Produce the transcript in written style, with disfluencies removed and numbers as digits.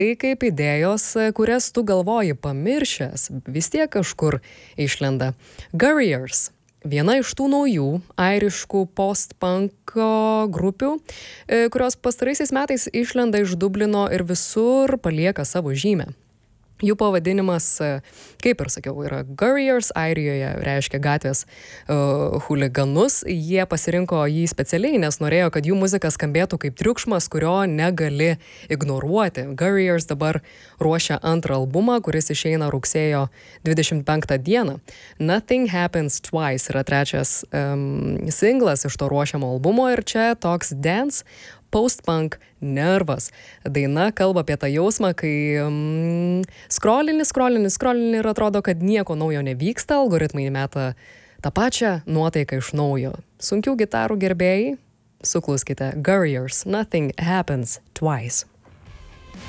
Tai kaip idėjos, kurias tu galvoji pamiršęs, vis tiek kažkur išlenda. Gurriers. Viena iš tų naujų airiškų post-punko grupių, kurios pastaraisiais metais išlenda iš Dublino ir visur palieka savo žymę. Jų pavadinimas, kaip ir sakiau, yra Gurriers, Airijoje reiškia gatvės chuliganus. Jie pasirinko jį specialiai, nes norėjo, kad jų muzika skambėtų kaip triukšmas, kurio negali ignoruoti. Gurriers dabar ruošia antrą albumą, kuris išeina rugsėjo 25 dieną. Nothing Happens Twice yra trečias singlas iš to ruošiamo albumo ir čia toks dance post-punk nervas. Daina kalba apie tą jausmą, kai scrollini ir atrodo, kad nieko naujo nevyksta, algoritmai meta tą pačią nuotaiką iš naujo. Sunkių gitarų gerbėjai, sukluskite, Gurriers, Nothing Happens Twice.